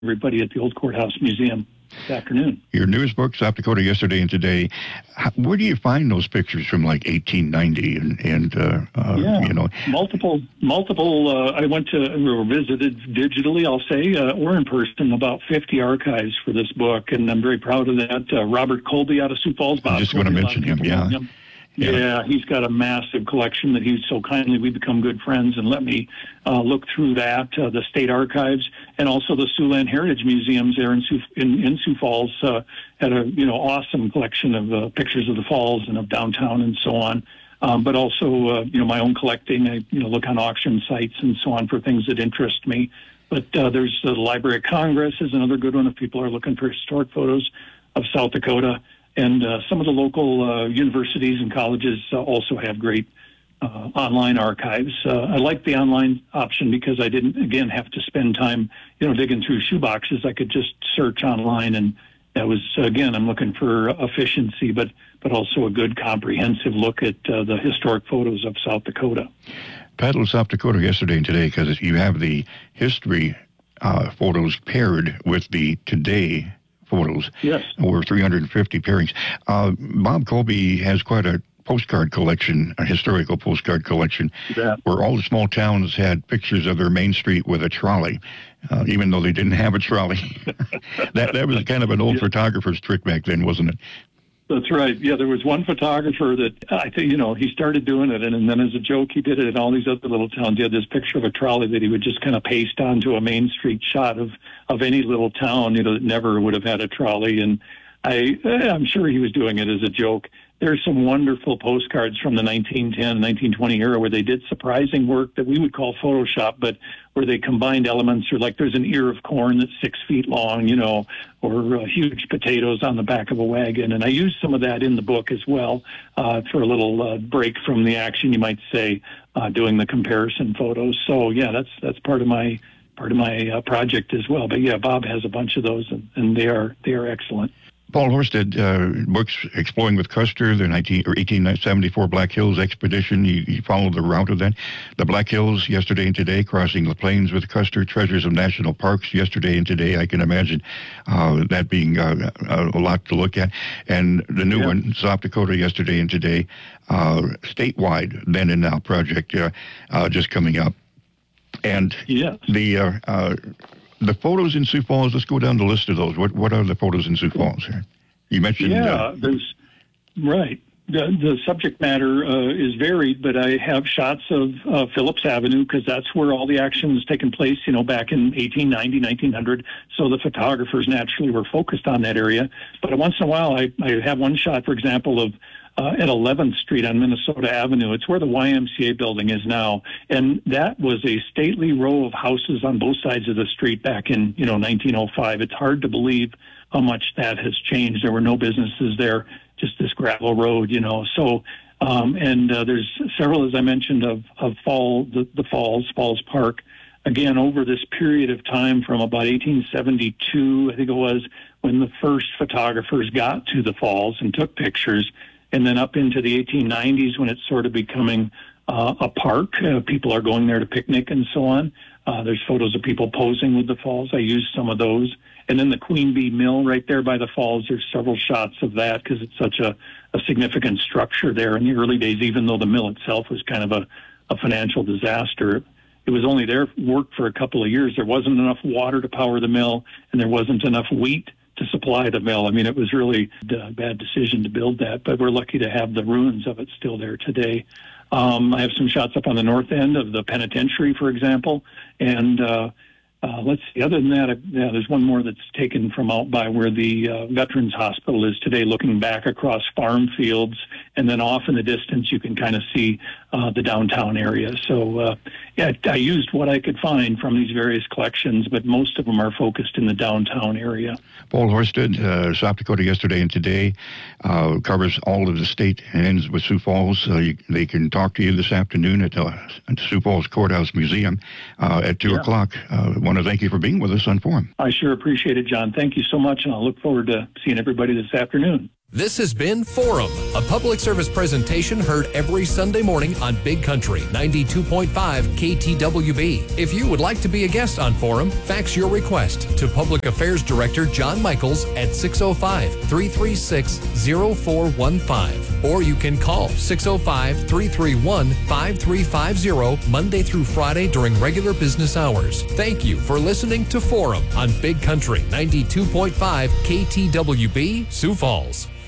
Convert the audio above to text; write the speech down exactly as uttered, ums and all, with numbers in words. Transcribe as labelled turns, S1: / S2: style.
S1: everybody at the Old Courthouse Museum this afternoon.
S2: Your newest book, South Dakota Yesterday and Today. How, where do you find those pictures from, like eighteen ninety and, and uh, uh,
S1: yeah,
S2: you know?
S1: multiple, multiple, uh, I went to, or visited digitally, I'll say, uh, or in person, about fifty archives for this book, and I'm very proud of that. Uh, Robert Colby out of Sioux Falls.
S2: I was just going to mention him, yeah.
S1: him. Yeah. yeah, he's got a massive collection that he's so kindly, we become good friends and let me uh, look through that, uh, the state archives, and also the Siouxland Heritage Museums there in Sioux, in, in Sioux Falls uh, had a you know awesome collection of uh, pictures of the falls and of downtown and so on. Um, but also, uh, you know, my own collecting. I you know look on auction sites and so on for things that interest me. But uh, there's the Library of Congress is another good one if people are looking for historic photos of South Dakota. And uh, some of the local uh, universities and colleges uh, also have great uh, online archives. Uh, I like the online option because I didn't, again, have to spend time, you know, digging through shoeboxes. I could just search online, and that was, again, I'm looking for efficiency, but but also a good comprehensive look at uh, the historic photos of South Dakota.
S2: Title of South Dakota Yesterday and Today, because you have the history uh, photos paired with the today photos.
S1: Yes.
S2: Over three hundred fifty pairings. Uh, Bob Colby has quite a postcard collection, a historical postcard collection,
S1: yeah.
S2: where all the small towns had pictures of their main street with a trolley, uh, even though they didn't have a trolley. that that was kind of an old yeah. photographer's trick back then, wasn't it?
S1: That's right. Yeah, there was one photographer that I think, you know, he started doing it, and, and then as a joke, he did it in all these other little towns. He had this picture of a trolley that he would just kind of paste onto a Main Street shot of, of any little town, you know, that never would have had a trolley. And I, I'm sure he was doing it as a joke. There's some wonderful postcards from the nineteen ten, nineteen twenty era where they did surprising work that we would call Photoshop, but where they combined elements, or like there's an ear of corn that's six feet long, you know, or uh, huge potatoes on the back of a wagon. And I used some of that in the book as well uh, for a little uh, break from the action, you might say, uh, doing the comparison photos. So, yeah, that's that's part of my part of my uh, project as well. But, yeah, Bob has a bunch of those, and, and they are they are excellent.
S2: Paul Horsted, uh, books Exploring with Custer, the nineteen or eighteen seventy-four Black Hills Expedition. You, you followed the route of that. The Black Hills, Yesterday and Today, Crossing the Plains with Custer, Treasures of National Parks, Yesterday and Today. I can imagine uh, that being uh, a lot to look at. And the new yeah. one, South Dakota, Yesterday and Today, uh, statewide, Then and Now project, uh, uh, just coming up. And
S1: yes.
S2: the... Uh, uh, The photos in Sioux Falls, let's go down the list of those. What what are the photos in Sioux Falls here? You mentioned...
S1: Yeah,
S2: uh,
S1: there's... Right. The, the subject matter uh, is varied, but I have shots of uh, Phillips Avenue because that's where all the action was taking place, you know, back in eighteen ninety, nineteen hundred. So the photographers naturally were focused on that area. But once in a while, I, I have one shot, for example, of Uh, at eleventh Street on Minnesota Avenue. It's where the Y M C A building is now. And that was a stately row of houses on both sides of the street back in, you know, nineteen oh five. It's hard to believe how much that has changed. There were no businesses there, just this gravel road, you know. So, um, and uh, there's several, as I mentioned, of, of fall, the, the Falls, Falls Park. Again, over this period of time from about eighteen seventy-two, I think it was, when the first photographers got to the falls and took pictures, and then up into the eighteen nineties when it's sort of becoming uh, a park. Uh, people are going there to picnic and so on. Uh, there's photos of people posing with the falls. I used some of those. And then the Queen Bee Mill right there by the falls, there's several shots of that because it's such a, a significant structure there in the early days, even though the mill itself was kind of a, a financial disaster. It was only there, worked for a couple of years. There wasn't enough water to power the mill, and there wasn't enough wheat to supply the mill. I mean, it was really a bad decision to build that, but we're lucky to have the ruins of it still there today. Um, I have some shots up on the north end of the penitentiary, for example, and uh, uh, let's see, other than that, uh, yeah, there's one more that's taken from out by where the uh, Veterans Hospital is today, looking back across farm fields, and then off in the distance you can kind of see uh, the downtown area. So, uh, yeah, I used what I could find from these various collections, but most of them are focused in the downtown area.
S2: Paul Horsted, uh, South Dakota Yesterday and Today, uh, covers all of the state and ends with Sioux Falls. Uh, you, they can talk to you this afternoon at the at Sioux Falls Courthouse Museum uh, at two
S1: yeah.
S2: o'clock. I uh, want to thank you for being with us on Forum.
S1: I sure appreciate it, John. Thank you so much, and I'll look forward to seeing everybody this afternoon.
S3: This has been Forum, a public service presentation heard every Sunday morning on Big Country ninety-two point five K T W B. If you would like to be a guest on Forum, fax your request to Public Affairs Director John Michaels at six oh five, three three six, oh four one five. Or you can call six oh five, three three one, five three five zero Monday through Friday during regular business hours. Thank you for listening to Forum on Big Country ninety-two point five K T W B, Sioux Falls.